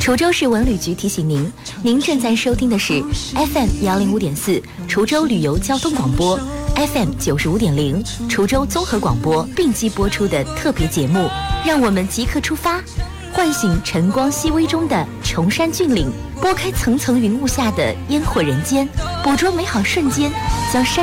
滁州市文旅局提醒您，您正在收听的是 FM105.4 滁州旅游交通广播， FM95.0 滁州综合广播并机播出的特别节目。让我们即刻出发，唤醒晨光熹微中的崇山峻岭，拨开层层云雾下的烟火人间，捕捉美好瞬间，将山